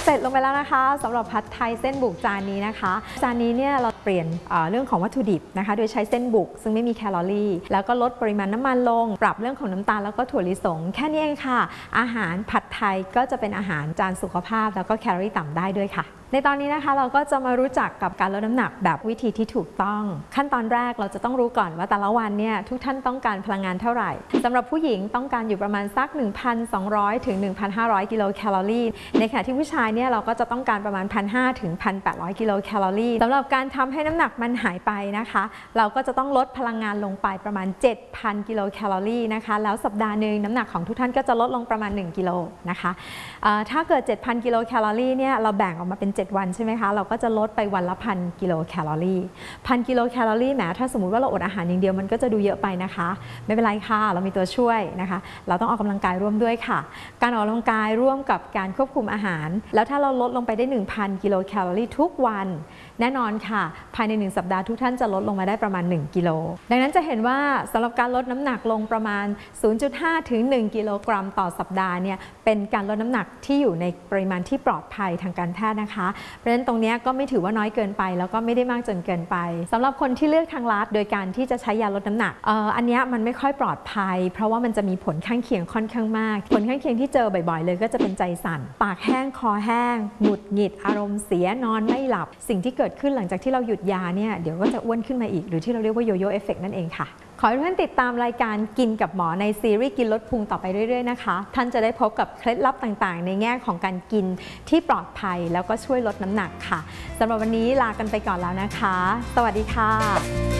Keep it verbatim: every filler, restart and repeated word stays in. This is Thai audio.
เสร็จลงไปแล้วนะคะสำหรับผัดไทยเส้นบุกจานนี้นะคะจานนี้เนี่ยเราเปลี่ยนเรื่องของวัตถุดิบนะคะโดยใช้เส้นบุกซึ่งไม่มีแคลอรี่แล้วก็ลดปริมาณน้ำมันลงปรับเรื่องของน้ำตาลแล้วก็ถั่วลิสงแค่นี้เองค่ะอาหารผัดไทยก็จะเป็นอาหารจานสุขภาพแล้วก็แคลอรี่ต่ำได้ด้วยค่ะในตอนนี้นะคะเราก็จะมารู้จักกับการลดน้ำหนักแบบวิธีที่ถูกต้องขั้นตอนแรกเราจะต้องรู้ก่อนว่าแต่ละวันเนี่ยทุกท่านต้องการพลังงานเท่าไหร่สำหรับผู้หญิงต้องการอยู่ประมาณสัก หนึ่งพันสองร้อย ถึง หนึ่งพันห้าร้อย กิโลแคลอรี่ในขณะที่ผู้ชายเนี่ยเราก็จะต้องการประมาณ หนึ่งพันห้าร้อย ถึง หนึ่งพันแปดร้อย กิโลแคลอรี่สำหรับการทำให้น้ำหนักมันหายไปนะคะเราก็จะต้องลดพลังงานลงไปประมาณ เจ็ดพัน กิโลแคลอรี่นะคะแล้วสัปดาห์หนึ่งน้ำหนักของทุกท่านก็จะลดลงประมาณหนึ่งกิโลนะคะถ้าเกิด เจ็ดพัน กิโลแคลอรี่เนี่ยเราแบ่งออกมาเป็นเจ็ดวันใช่ไหมคะเราก็จะลดไปวันละพันกิโลแคลอรี่พันกิโลแคลอรี่แหมถ้าสมมุติว่าเราอดอาหารอย่างเดียวมันก็จะดูเยอะไปนะคะไม่เป็นไรค่ะเรามีตัวช่วยนะคะเราต้องออกกำลังกายร่วมด้วยค่ะการออกกำลังกายร่วมกับการควบคุมอาหารแล้วถ้าเราลดลงไปได้ หนึ่งพัน กิโลแคลอรี่ทุกวันแน่นอนค่ะภายในหนึ่งสัปดาห์ทุกท่านจะลดลงมาได้ประมาณหนึ่งกิโลดังนั้นจะเห็นว่าสำหรับการลดน้ำหนักลงประมาณ ศูนย์จุดห้า ถึง หนึ่ง กิโลกรัมต่อสัปดาห์เนี่ยเป็นการลดน้ำหนักที่อยู่ในปริมาณที่ปลอดภัยทางการแพทย์นะคะเพราะฉะนั้นตรงนี้ก็ไม่ถือว่าน้อยเกินไปแล้วก็ไม่ได้มากจนเกินไปสำหรับคนที่เลือกทางลัดโดยการที่จะใช้ยาลดน้ำหนักเอ่ออันนี้มันไม่ค่อยปลอดภัยเพราะว่ามันจะมีผลข้างเคียงค่อนข้างมากผลข้างเคียงที่เจอบ่อยๆเลยก็จะเป็นใจสั่นปากแห้งคอแห้งหงุดหงิดอารมณ์เสียนอนไม่หลับสิ่งที่เกิดขึ้นหลังจากที่เราหยุดยาเนี่ยเดี๋ยวก็จะอ้วนขึ้นมาอีกหรือที่เราเรียกว่าโยโย่เอฟเฟกต์นั่นเองค่ะขอให้ทุกท่านติดตามรายการกินกับหมอในซีรีส์กินลดพุงต่อไปเรื่อยๆนะคะท่านจะได้พบกับเคล็ดลับต่างๆในแง่ของการกินที่ปลอดภัยแล้วก็ช่วยลดน้ำหนักค่ะสำหรับวันนี้ลากันไปก่อนแล้วนะคะสวัสดีค่ะ